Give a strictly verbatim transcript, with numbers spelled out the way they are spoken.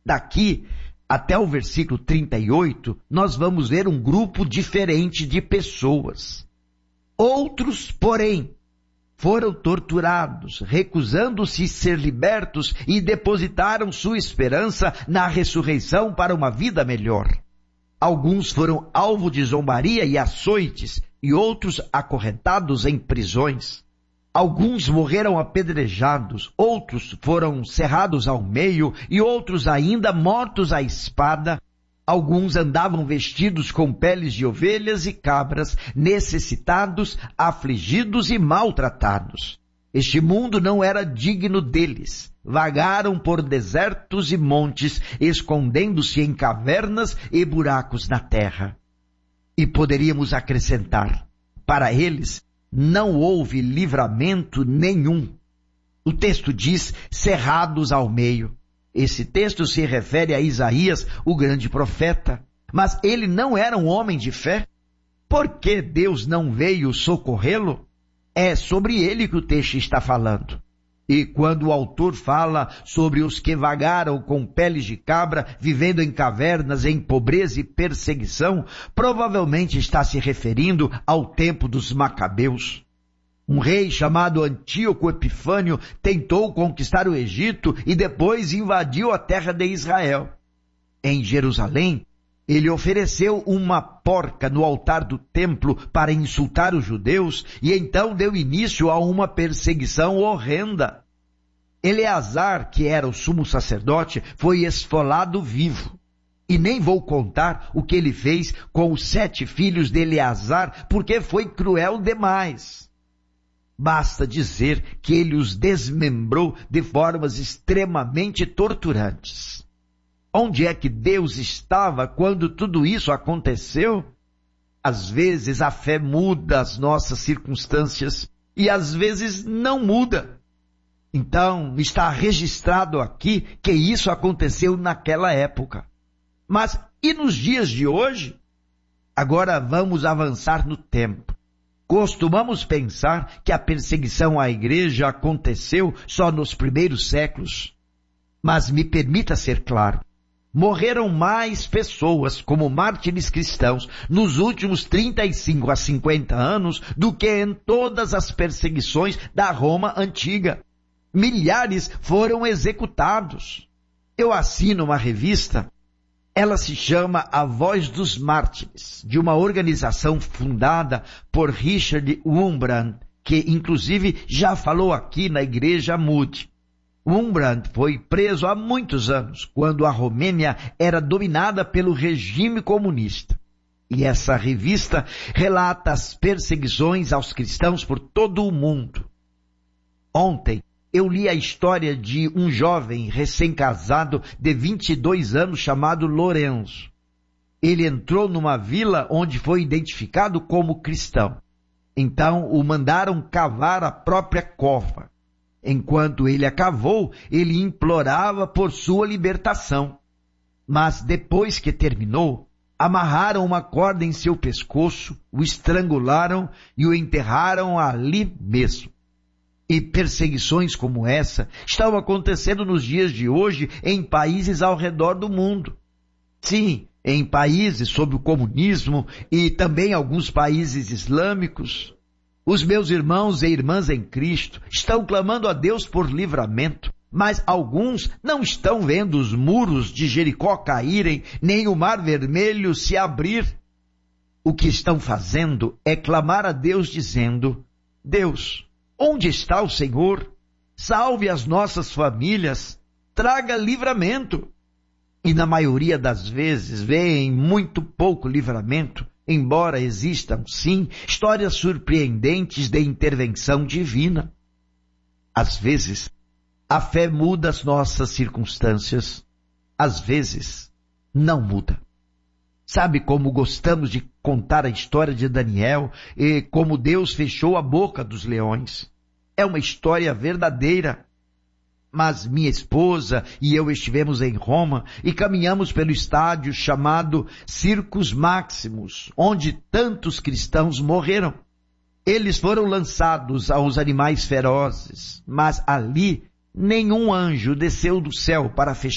Daqui até o versículo trinta e oito, nós vamos ver um grupo diferente de pessoas. Outros, porém, foram torturados, recusando-se ser libertos e depositaram sua esperança na ressurreição para uma vida melhor. Alguns foram alvo de zombaria e açoites, e outros acorrentados em prisões. Alguns morreram apedrejados, outros foram cerrados ao meio, e outros ainda mortos à espada. Alguns andavam vestidos com peles de ovelhas e cabras, necessitados, afligidos e maltratados. Este mundo não era digno deles. Vagaram por desertos e montes, escondendo-se em cavernas e buracos na terra. E poderíamos acrescentar, para eles não houve livramento nenhum. O texto diz cerrados ao meio. Esse texto se refere a Isaías, o grande profeta. Mas ele não era um homem de fé. Por que Deus não veio socorrê-lo? É sobre ele que o texto está falando. E quando o autor fala sobre os que vagaram com peles de cabra, vivendo em cavernas, em pobreza e perseguição, provavelmente está se referindo ao tempo dos Macabeus. Um rei chamado Antíoco Epifânio tentou conquistar o Egito e depois invadiu a terra de Israel. Em Jerusalém, ele ofereceu uma porca no altar do templo para insultar os judeus e então deu início a uma perseguição horrenda. Eleazar, que era o sumo sacerdote, foi esfolado vivo. E nem vou contar o que ele fez com os sete filhos de Eleazar, porque foi cruel demais. Basta dizer que ele os desmembrou de formas extremamente torturantes. Onde é que Deus estava quando tudo isso aconteceu? Às vezes a fé muda as nossas circunstâncias e às vezes não muda. Então está registrado aqui que isso aconteceu naquela época. Mas e nos dias de hoje? Agora vamos avançar no tempo. Costumamos pensar que a perseguição à igreja aconteceu só nos primeiros séculos. Mas me permita ser claro. Morreram mais pessoas como mártires cristãos nos últimos trinta e cinco a cinquenta anos do que em todas as perseguições da Roma antiga. Milhares foram executados. Eu assino uma revista, ela se chama A Voz dos Mártires, de uma organização fundada por Richard Wurmbrand, que inclusive já falou aqui na igreja Moody. Wurmbrand foi preso há muitos anos, quando a Romênia era dominada pelo regime comunista. E essa revista relata as perseguições aos cristãos por todo o mundo. Ontem eu li a história de um jovem recém-casado de vinte e dois anos chamado Lorenzo. Ele entrou numa vila onde foi identificado como cristão. Então o mandaram cavar a própria cova. Enquanto ele a cavou, ele implorava por sua libertação. Mas depois que terminou, amarraram uma corda em seu pescoço, o estrangularam e o enterraram ali mesmo. E perseguições como essa estão acontecendo nos dias de hoje em países ao redor do mundo. Sim, em países sob o comunismo e também alguns países islâmicos. Os meus irmãos e irmãs em Cristo estão clamando a Deus por livramento, mas alguns não estão vendo os muros de Jericó caírem, nem o Mar Vermelho se abrir. O que estão fazendo é clamar a Deus dizendo: Deus, onde está o Senhor? Salve as nossas famílias, traga livramento. E na maioria das vezes vem muito pouco livramento, embora existam, sim, histórias surpreendentes de intervenção divina. Às vezes, a fé muda as nossas circunstâncias. Às vezes, não muda. Sabe como gostamos de contar a história de Daniel e como Deus fechou a boca dos leões? É uma história verdadeira. Mas minha esposa e eu estivemos em Roma e caminhamos pelo estádio chamado Circus Maximus, onde tantos cristãos morreram. Eles foram lançados aos animais ferozes, mas ali nenhum anjo desceu do céu para fechar